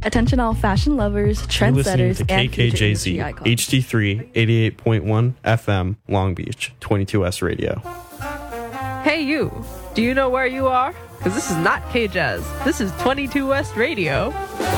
Attention all fashion lovers, You're listening trendsetters, to and future KKJZ, industry icons. HD3, 88.1 FM, Long Beach, 22S Radio. Hey you, do you know where you are? Because this is not K-Jazz. This is 22 West Radio.